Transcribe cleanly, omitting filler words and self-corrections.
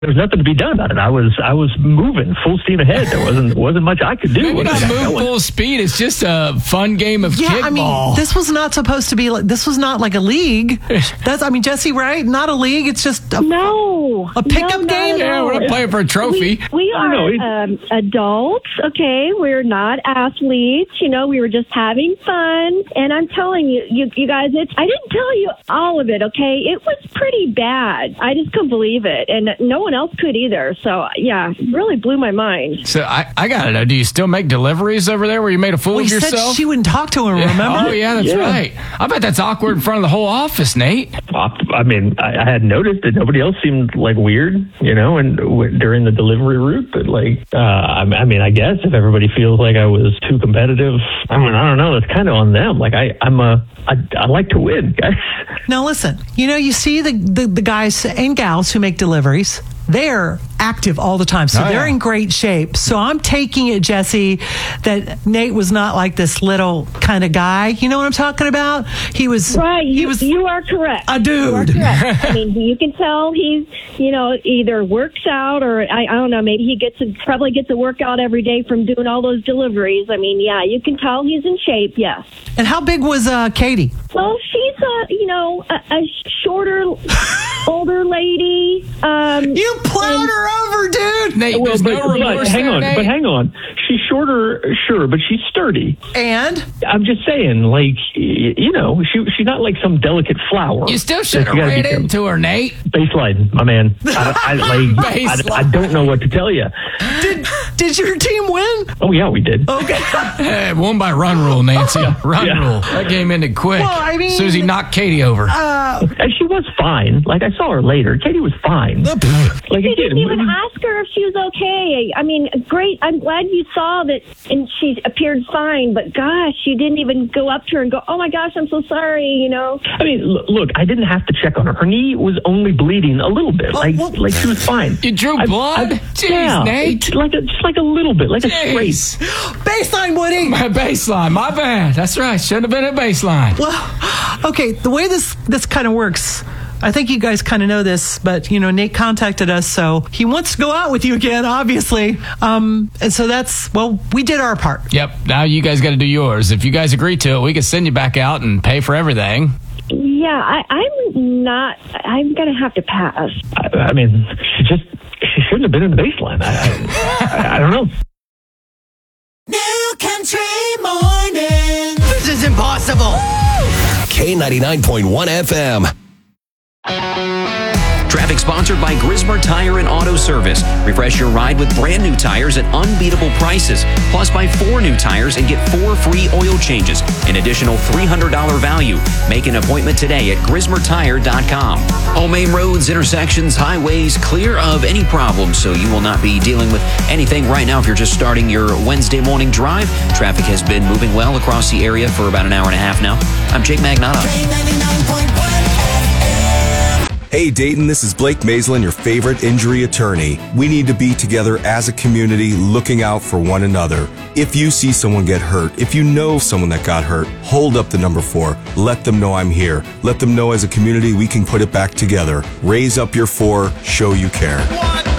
there was nothing to be done about it. I was moving full steam ahead. There wasn't much I could do. Maybe not move full speed. It's just a fun game of kickball. I mean, this was not supposed to be. This was not like a league. Jesse, right? Not a league. It's just a pickup game. Yeah, we're not playing for a trophy. We are adults. Okay, we're not athletes. We were just having fun. And I'm telling you guys, I didn't tell you all of it. Okay, it was pretty bad. I just couldn't believe it, and no one else could either. So yeah, it really blew my mind. So I gotta know, do you still make deliveries over there where you made a fool of yourself? Said she wouldn't talk to him, remember? Oh yeah, that's right. I bet that's awkward in front of the whole office, Nate. I mean, I had noticed that nobody else seemed like weird, and during the delivery route, but I mean, I guess if everybody feels like I was too competitive, I mean, I don't know, it's kind of on them. Like I like to win, guys. Now listen, you see the guys and gals who make deliveries. They're active all the time, so they're in great shape. So I'm taking it, Jesse, that Nate was not like this little kind of guy. You know what I'm talking about? He was right. You are correct. A dude. You are correct. I mean, you can tell he's either works out or I don't know. Maybe he probably gets a workout every day from doing all those deliveries. I mean, yeah, you can tell he's in shape. Yes. And how big was Katie? Well, she's a shorter, older lady. You plowed her over, dude. Nate, hang on. She's shorter, sure, but she's sturdy. And I'm just saying, she's not like some delicate flower. You still should have ran into her, Nate. Baseline, my man. I don't know what to tell you. Did your team win? Oh yeah, we did. Okay. Won by run rule, Nancy. Run rule. That game ended quick. Well, I mean, Susie knocked Katie over. And she was fine. Like, I saw her later. Katie was fine. You didn't even ask her if she was okay. I mean, great. I'm glad you saw that and she appeared fine, but gosh, you didn't even go up to her and go, oh my gosh, I'm so sorry, I mean, look, I didn't have to check on her. Her knee was only bleeding a little bit. Like she was fine. You drew blood? Jeez, Nate. Just like a little bit, like a trace. Baseline, Woody. My baseline, my bad. That's right. Shouldn't have been a baseline. Well, okay, the way this kind of works, I think you guys kind of know this, but, Nate contacted us, so he wants to go out with you again, obviously. And so we did our part. Yep. Now you guys got to do yours. If you guys agree to it, we can send you back out and pay for everything. Yeah, I'm going to have to pass. I mean, she shouldn't have been in the baseline. I don't know. New Country Morning. This is impossible. K99.1 FM. Traffic sponsored by Grismer Tire and Auto Service. Refresh your ride with brand new tires at unbeatable prices. Plus, buy 4 new tires and get 4 free oil changes. An additional $300 value. Make an appointment today at GrismerTire.com. All main roads, intersections, highways, clear of any problems, so you will not be dealing with anything right now if you're just starting your Wednesday morning drive. Traffic has been moving well across the area for about an hour and a half now. I'm Jake Magnotta. Hey Dayton, this is Blake Maislin, your favorite injury attorney. We need to be together as a community looking out for one another. If you see someone get hurt, if you know someone that got hurt, hold up the number 4. Let them know I'm here. Let them know as a community we can put it back together. Raise up your 4, show you care.